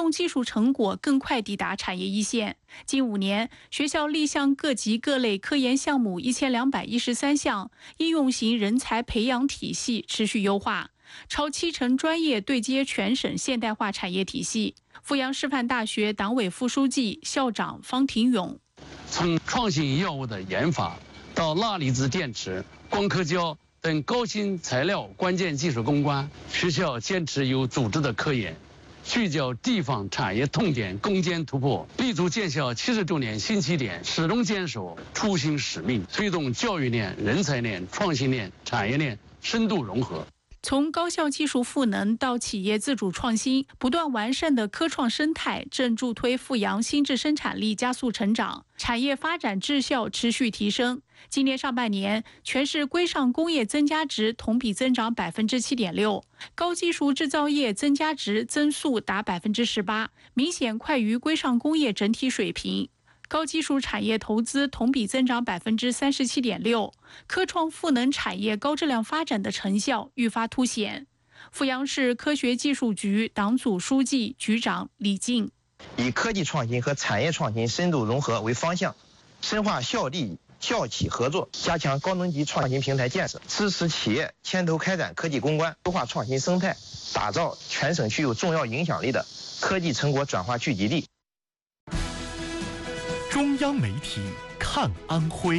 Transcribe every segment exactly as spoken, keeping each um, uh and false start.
用技术成果更快抵达产业一线。近五年，学校立项各级各类科研项目一千两百一十三项，应用型人才培养体系持续优化，超七成专业对接全省现代化产业体系。阜阳师范大学党委副书记、校长方廷勇： 从创新药物的研发到钠离子电池、光刻胶等高新材料关键技术攻关，学校坚持有组织的科研，聚焦地方产业痛点攻坚突破，立足建校七十周年新起点，始终坚守初心使命，推动教育链、人才链、创新链、产业链深度融合。 从高校技术赋能到企业自主创新，不断完善的科创生态正助推阜阳新质生产力加速成长，产业发展质效持续提升。今年上半年，全市规上工业增加值同比增长百分之七点六，高技术制造业增加值增速达百分之十八，明显快于规上工业整体水平。高技术产业投资同比增长百分之三十七点六，科创赋能产业高质量发展的成效愈发凸显。阜阳市科学技术局党组书记、局长李静： 以科技创新和产业创新深度融合为方向，深化校地校企合作，加强高能级创新平台建设，支持企业牵头开展科技攻关，优化创新生态，打造全省具有重要影响力的科技成果转化聚集地。 中央媒体看安徽。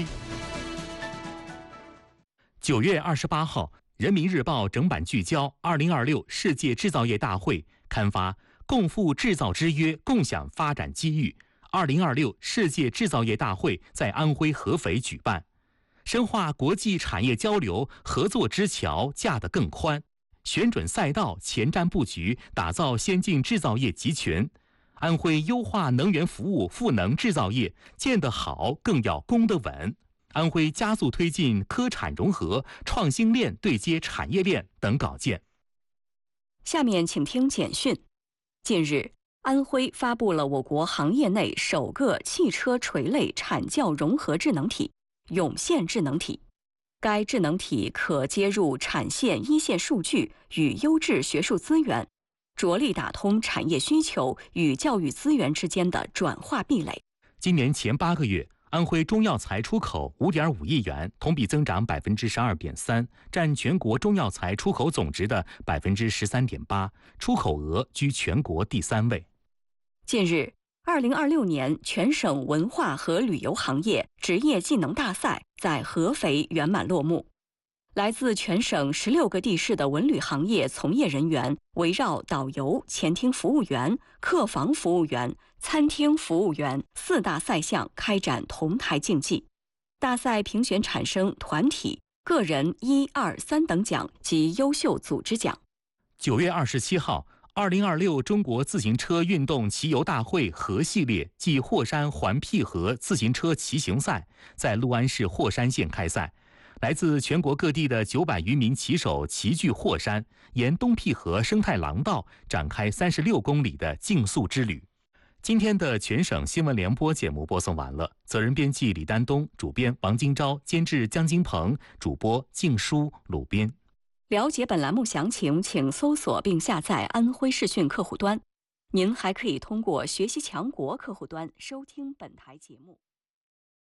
九月二十八号，《人民日报》整版聚焦二零二六世界制造业大会，刊发《共赴制造之约，共享发展机遇》。二零二六世界制造业大会在安徽合肥举办，深化国际产业交流，合作之桥架得更宽，选准赛道，前瞻布局，打造先进制造业集群。安徽优化能源服务赋能制造业，建得好更要攻得稳。安徽加速推进科产融合、创新链对接产业链等稿件。 下面请听简讯。近日，安徽发布了我国行业内首个汽车垂类产教融合智能体——涌现智能体。该智能体可接入产线一线数据与优质学术资源，着力打通产业需求与教育资源之间的转化壁垒。 今年前八个月，安徽中药材出口五点五亿元，同比增长百分之十二点三，占全国中药材出口总值的百分之十三点八，出口额居全国第三位。 近日，二零二六年全省文化和旅游行业职业技能大赛在合肥圆满落幕。来自全省十六个地市的文旅行业从业人员，围绕导游、前厅服务员、客房服务员、餐厅服务员四大赛项开展同台竞技。大赛评选产生团体、个人一、二、三等奖及优秀组织奖。 九月二十七号，二零二六中国自行车运动骑游大会河系列暨霍山环滧河自行车骑行赛在六安市霍山县开赛。来自全国各地的九百余名骑手齐聚霍山，沿东滧河生态廊道展开三十六公里的竞速之旅。今天的全省新闻联播节目播送完了，责任编辑李丹东，主编王金钊，监制江金鹏，主播静书、鲁斌。 了解本栏目详情，请搜索并下载安徽视讯客户端。您还可以通过学习强国客户端收听本台节目。